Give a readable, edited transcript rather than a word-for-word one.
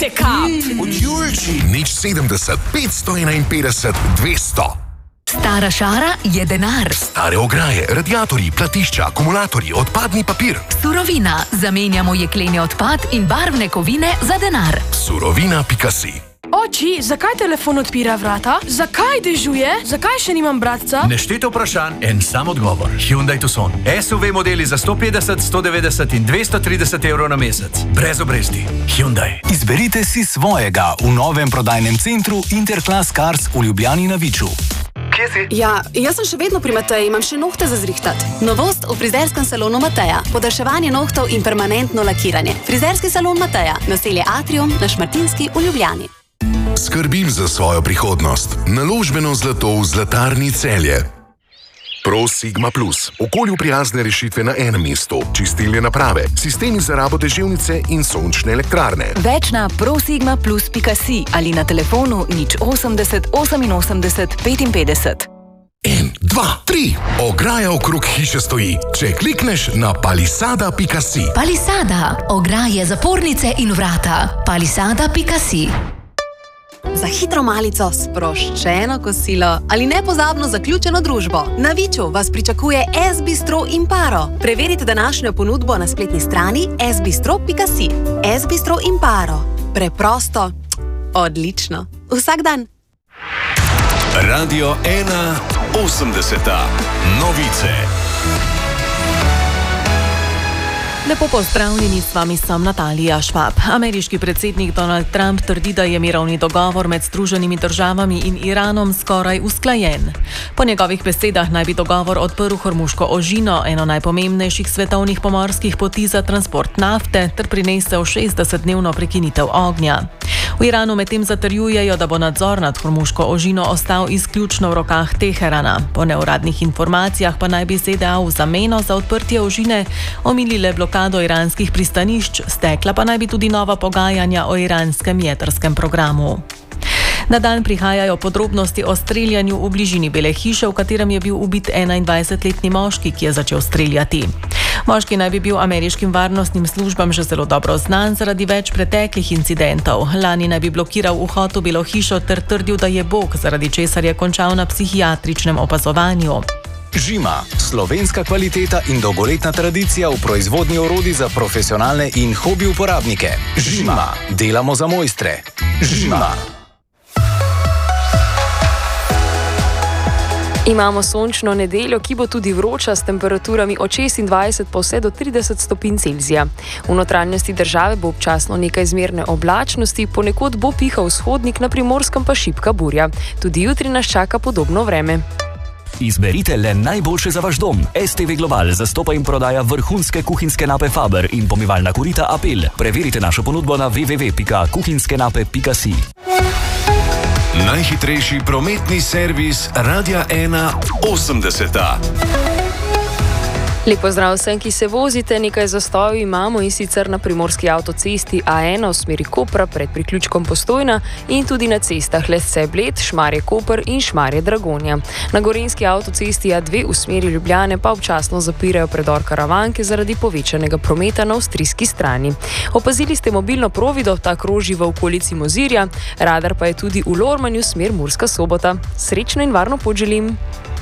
Od Julči. Nič 70, 551, 200. Stara šara je denar. Stare ograje, radiatorji, platišča, akumulatorji, odpadni papir. Surovina. Zamenjamo jekleni odpad in barvne kovine za denar. Surovina.si. Oči, zakaj telefon odpira vrata? Zakaj dežuje? Zakaj še nimam bratca? Nešteto vprašanj, en sam odgovor. Hyundai Tucson. SUV modeli za 150, 190 in 230 evrov na mesec. Brez obresti. Hyundai. Izberite si svojega v novem prodajnem centru Interclass Cars v Ljubljani na Viču. Kje si? Ja, jaz sem še vedno pri Mateji, imam še nohte za zrihtati. Novost v frizerskem salonu Mateja. Podaljševanje nohtov in permanentno lakiranje. Frizerski salon Mateja. Naselje Atrium na Šmartinski v Ljubljani. Skrbim za svojo prihodnost. Naložbeno zlato v Zlatarni Celje. Pro Sigma Plus. Okolju prijazne rešitve na enem mestu. Čistilne naprave, sistemi za rabo deževnice in sončne elektrarne. Več na prosigmaplus.si ali na telefonu 080 88 55. 1, 2, 3. Ograja okrog hiše stoji. Če klikneš na palisada.si. Palisada. Ograje, zapornice in vrata. Palisada.si. Za hitro malico, sproščeno kosilo ali nepozabno zaključeno družbo. Na Viču vas pričakuje S-Bistro Imparo. Preverite današnjo ponudbo na spletni strani sbistro.si. S-Bistro Imparo. Preprosto, odlično. Vsak dan. Radio 1 80. Novice. Lepo pozdravljeni, s vami sem Natalija Švab. Ameriški predsednik Donald Trump trdi, da je mirovni dogovor med Združenimi državami in Iranom skoraj usklajen. Po njegovih besedah naj bi dogovor odprl Hormuško ožino, eno najpomembnejših svetovnih pomorskih poti za transport nafte, ter prinesel 60-dnevno prekinitev ognja. V Iranu medtem zatrjujejo, da bo nadzor nad Hormuško ožino ostal izključno v rokah Teherana. Po neuradnih informacijah pa naj bi ZDA v zameno za odprtje ožine omilile blokado iranskih pristanišč, stekla pa naj bi tudi nova pogajanja o iranskem jedrskem programu. Na dan prihajajo podrobnosti o streljanju v bližini Bele hiše, v katerem je bil ubit 21-letni moški, ki je začel streljati. Moški naj bi bil ameriškim varnostnim službam že zelo dobro znan zaradi več preteklih incidentov. Lani naj bi blokiral vhod v Belo hišo ter trdil, da je Bog, zaradi česar je končal na psihiatričnem opazovanju. Žima. Slovenska kvaliteta in dolgoletna tradicija v proizvodnji orodij za profesionalne in hobi uporabnike. Žima. Delamo za mojstre. Žima. Imamo sončno nedeljo, ki bo tudi vroča s temperaturami od 26 pa vse do 30 stopinj Celzija. V notranjosti države bo občasno nekaj zmerne oblačnosti, ponekod bo pihal vzhodnik, na Primorskem pa šibka burja. Tudi jutri nas čaka podobno vreme. Izberite le najboljše za vaš dom. STV Global zastopa in prodaja vrhunske kuhinjske nape Faber in pomivalna korita Apel. Preverite našo ponudbo na www.kuhinjskenape.si. Najhitrejši prometni servis Radia 1 80. Lep pozdrav vsem, ki se vozite. Nekaj zastojev imamo, in sicer na primorski avtocesti A1 v smeri Kopra pred priključkom Postojna in tudi na cestah Lesce-Bled, Šmarje-Koper in Šmarje-Dragonja. Na gorenjski avtocesti A2 v smeri Ljubljane pa občasno zapirajo predor Karavanke zaradi povečanega prometa na avstrijski strani. Opazili ste mobilno provido, ta kroži v okolici Mozirja, radar pa je tudi v Lormanju smer Murska Sobota. Srečno in varno pot želim.